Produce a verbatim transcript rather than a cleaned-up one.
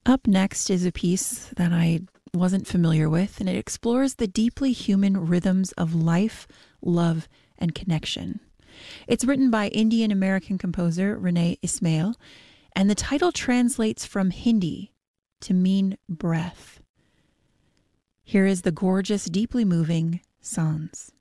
Up next is a piece that I wasn't familiar with, and it explores the deeply human rhythms of life, love, and connection. It's written by Indian American composer Renee Ismail, and the title translates from Hindi to mean breath. Here is the gorgeous, deeply moving Sans.